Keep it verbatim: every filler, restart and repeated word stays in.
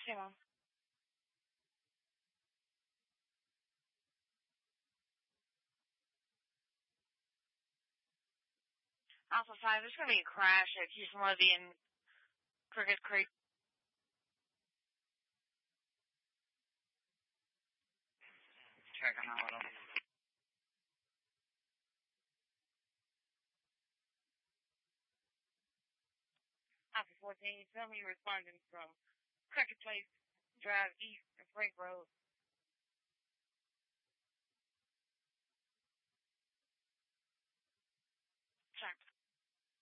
Yeah. Alpha five, there's gonna be a crash at Houston Levy and Crooked Creek. Checking out with them. Alpha fourteen, tell me you're responding from Crooked Place Drive East of Frank Road.